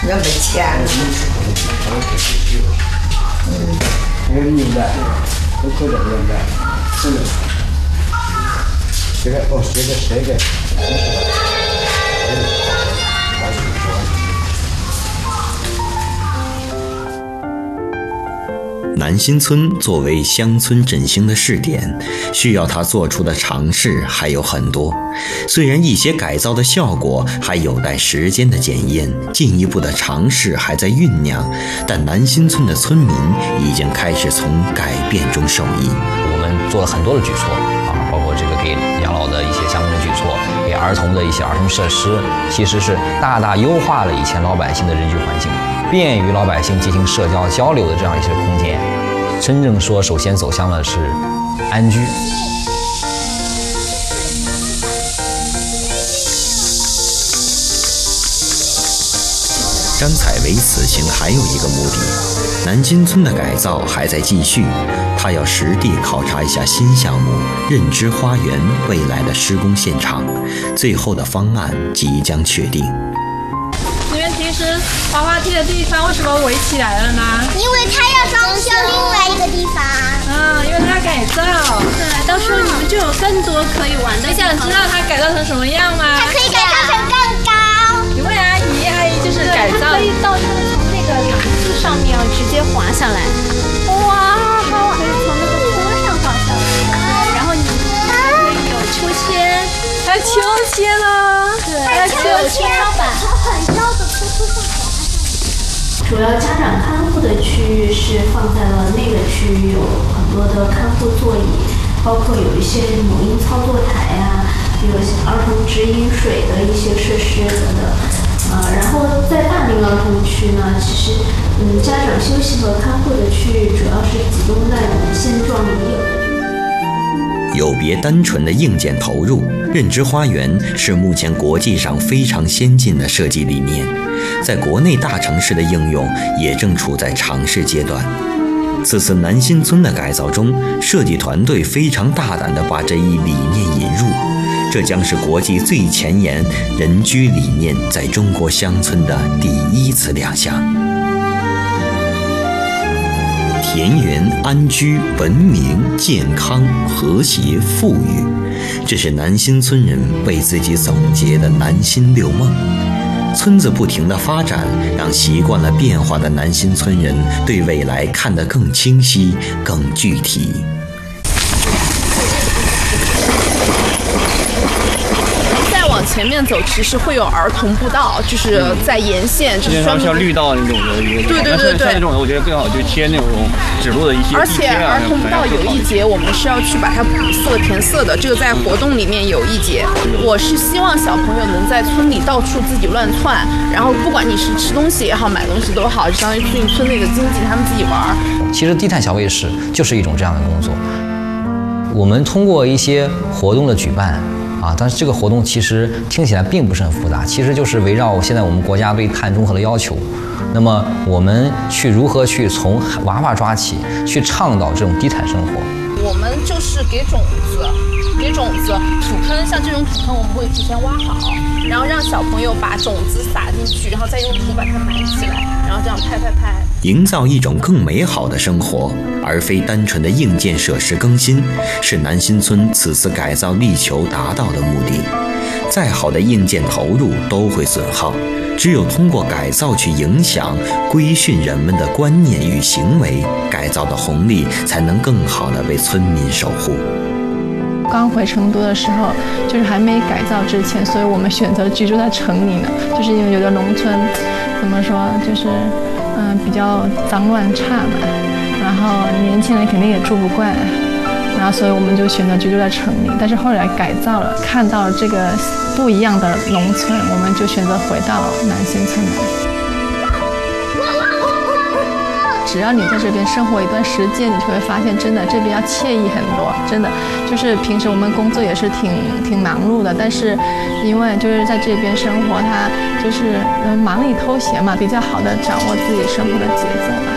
要没钱。 还有牛奶，都可以的，牛奶，是的。这个哦，这个。 南新村作为乡村振兴的试点，需要他做出的尝试还有很多。虽然一些改造的效果还有待时间的检验，进一步的尝试还在酝酿，但南新村的村民已经开始从改变中受益。 我们做了很多的举措包括这个给养老的一些相关的举措，给儿童的一些儿童设施，其实是大大优化了以前老百姓的人居环境，便于老百姓进行社交交流的这样一些空间。真正说首先走向的是安居。 张采薇此行还有一个目的，南新村的改造还在继续，他要实地考察一下新项目认知花园未来的施工现场，最后的方案即将确定。 你们平时滑滑梯的地方为什么围起来了呢？ 因为它要装修另外一个地方。 因为它改造。 对，到时候你们就有更多可以玩的。 你想知道它改造成什么样吗？ 它可以改造成更高。 你问阿姨就是改造。 可以到它的从那个廊柱上面直接滑下来。哇，可以从那个坡上滑下来。然后你还可以有秋千， 还有秋千呢。 对，还有天花板， 从很高的坡上滑下来。 主要家长看护的区域是放在了那个区域，有很多的看护座椅，包括有一些母婴操作台啊，有儿童直饮水的一些设施等等。然后在大龄儿童区呢，其实家长休息和看护的区域主要是集中在我们现状已有的。 有别单纯的硬件投入，认知花园是目前国际上非常先进的设计理念，在国内大城市的应用也正处在尝试阶段。此次南新村的改造中，设计团队非常大胆地把这一理念引入，这将是国际最前沿人居理念在中国乡村的第一次亮相。田园安居、文明、健康、和谐、富裕，这是南新村人为自己总结的南新六梦。村子不停的发展，让习惯了变化的南新村人对未来看得更清晰、更具体。 往前面走，其实会有儿童步道，就是在沿线，就是专门像绿道那种的一个。 对。 像这种的，我觉得更好，就贴那种指路的一些。 而且儿童步道有一节，我们是要去把它补色填色的，这个在活动里面有一节。我是希望小朋友能在村里到处自己乱窜，然后不管你是吃东西也好，买东西都好，就相当于促进村内的经济，他们自己玩。 其实低碳小卫士就是一种这样的工作。我们通过一些活动的举办。但是这个活动其实听起来并不是很复杂，其实就是围绕现在我们国家对碳中和的要求，那么我们如何去从娃娃抓起，去倡导这种低碳生活。 我们就是给种子，土坑，像这种土坑我们会提前挖好，然后让小朋友把种子撒进去，然后再用土把它埋起来，然后这样拍， 营造一种更美好的生活，而非单纯的硬件设施更新，是南新村此次改造力求达到的目的。再好的硬件投入都会损耗，只有通过改造去影响、规训人们的观念与行为，改造的红利才能更好地为村民守护。 刚回成都的时候，就是还没改造之前，所以我们选择居住在城里呢，就是因为有的农村怎么说，就是比较脏乱差嘛，然后年轻人肯定也住不惯，然后所以我们就选择居住在城里。但是后来改造了，看到了这个不一样的农村，我们就选择回到南新村来。只要你在这边生活一段时间，你就会发现真的这边要惬意很多，真的就是平时我们工作也是挺忙碌的，但是因为就是在这边生活，它就是忙里偷闲嘛，比较好的掌握自己生活的节奏吧。